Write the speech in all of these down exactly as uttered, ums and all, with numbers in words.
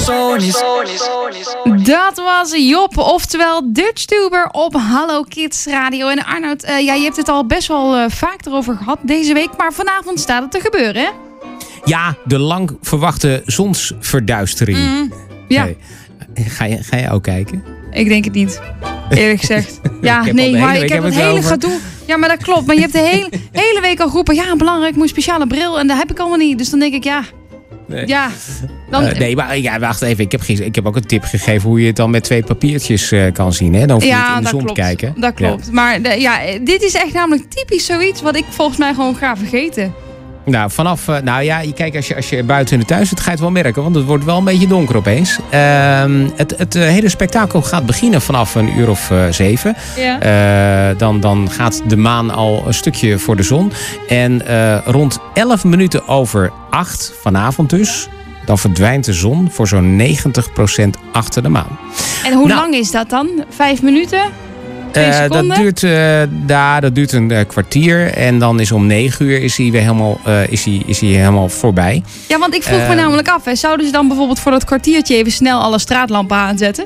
Dat was Job, oftewel DutchTuber op Hallo Kids Radio. En Arnoud, uh, ja, je hebt het al best wel uh, vaak erover gehad deze week, maar vanavond staat het te gebeuren, hè? Ja, de lang verwachte zonsverduistering. Mm, ja. Hey, ga, je, ga je ook kijken? Ik denk het niet, eerlijk gezegd. Ja, ik nee, maar week, ik heb het, het hele gedoe. Ja, maar dat klopt. Maar je hebt de hele, hele week al geroepen, ja, belangrijk, moet een speciale bril. En dat heb ik allemaal niet. Dus dan denk ik, ja... Nee. Ja, dan... Uh, nee, maar ja, wacht even. Ik heb, ik heb ook een tip gegeven hoe je het dan met twee papiertjes uh, kan zien. Hè? Dan hoef je ja, niet in de zon klopt. te kijken. Dat klopt. Ja. Maar de, ja, dit is echt namelijk typisch zoiets wat ik volgens mij gewoon ga vergeten. Nou, vanaf, uh, nou ja, kijk, als je, als je buiten in de tuin zit, ga je het wel merken. Want het wordt wel een beetje donker opeens. Uh, het het uh, hele spektakel gaat beginnen vanaf een uur of uh, zeven. Ja. Uh, dan, dan gaat de maan al een stukje voor de zon. En uh, rond elf minuten over acht vanavond dus... dan verdwijnt de zon voor zo'n negentig procent achter de maan. En hoe nou, lang is dat dan? Vijf minuten? Uh, dat, duurt, uh, da, dat duurt een uh, kwartier. En dan is om negen uur is hij weer helemaal, uh, is hij, is hij helemaal voorbij. Ja, want ik vroeg uh, me namelijk af. Hè, zouden ze dan bijvoorbeeld voor dat kwartiertje even snel alle straatlampen aanzetten?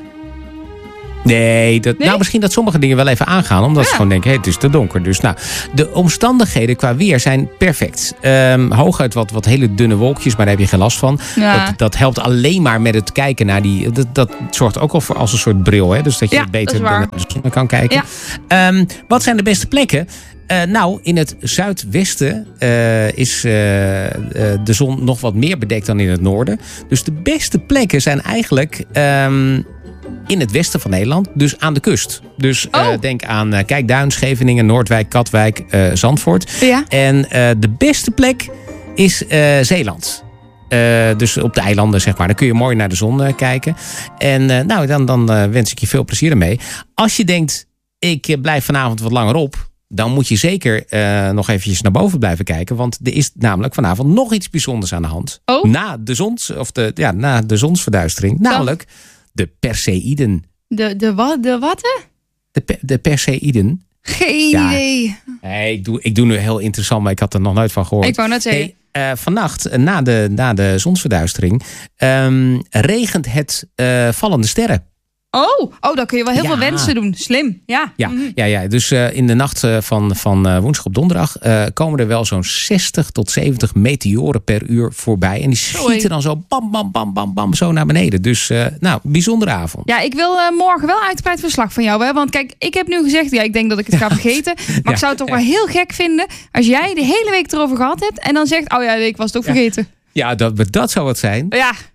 Nee, dat, nee, nou misschien dat sommige dingen wel even aangaan. Omdat ja. ze gewoon denken, hey, het is te donker. Dus nou, de omstandigheden qua weer zijn perfect. Um, hooguit wat, wat hele dunne wolkjes, maar daar heb je geen last van. Ja. Dat, dat helpt alleen maar met het kijken naar die... Dat, dat zorgt ook al voor als een soort bril. Hè? Dus dat je ja, beter naar de zon kan kijken. Ja. Um, wat zijn de beste plekken? Uh, nou, in het zuidwesten uh, is uh, uh, de zon nog wat meer bedekt dan in het noorden. Dus de beste plekken zijn eigenlijk... Um, in het westen van Nederland, dus aan de kust. Dus uh, oh. denk aan uh, Kijkduin, Scheveningen, Noordwijk, Katwijk, uh, Zandvoort. Ja. En uh, de beste plek is uh, Zeeland. Uh, dus op de eilanden, zeg maar. Dan kun je mooi naar de zon uh, kijken. En uh, nou, dan, dan uh, wens ik je veel plezier ermee. Als je denkt, ik uh, blijf vanavond wat langer op... dan moet je zeker uh, nog eventjes naar boven blijven kijken. Want er is namelijk vanavond nog iets bijzonders aan de hand. Oh. Na de zons, of de, ja, na de zonsverduistering. Dan. Namelijk... De Perseïden. De, de wat? De wat? De, pe, de Perseïden. Geen ja. idee. Hey, ik, doe, ik doe nu heel interessant, maar ik had er nog nooit van gehoord. Ik wou net zeggen. Hey, uh, vannacht, na de, na de zonsverduistering, um, regent het uh, vallende sterren. Oh, oh, dan kun je wel heel ja. veel wensen doen. Slim, ja. Ja, mm-hmm. ja, ja. Dus uh, in de nacht uh, van, van uh, woensdag op donderdag uh, komen er wel zo'n zestig tot zeventig meteoren per uur voorbij. En die schieten Sorry. dan zo bam, bam, bam, bam, bam, zo naar beneden. Dus, uh, nou, bijzondere avond. Ja, ik wil uh, morgen wel uitgebreid verslag van jou. Hè? Want kijk, ik heb nu gezegd, ja, ik denk dat ik het ga vergeten. Maar ja. ik zou het toch ja. wel heel gek vinden als jij de hele week erover gehad hebt. En dan zegt, oh ja, ik was het ook ja. vergeten. Ja, dat, dat zou het zijn. Ja.